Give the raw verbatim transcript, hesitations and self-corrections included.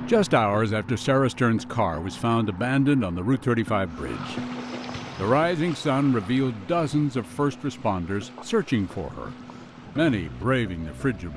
just hours after Sarah Stern's car was found abandoned on the Route thirty-five bridge. The rising sun revealed dozens of first responders searching for her, many braving the frigid